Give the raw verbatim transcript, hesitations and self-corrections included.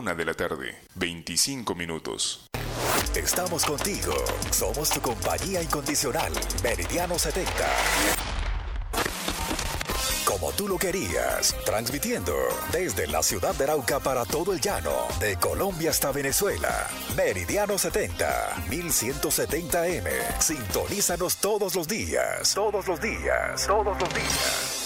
una de la tarde, veinticinco minutos. Estamos contigo. Somos tu compañía incondicional. Meridiano setenta. Como tú lo querías, transmitiendo desde la ciudad de Arauca para todo el llano, de Colombia hasta Venezuela. Meridiano setenta, mil ciento setenta eme. Sintonízanos todos los días. Todos los días. Todos los días.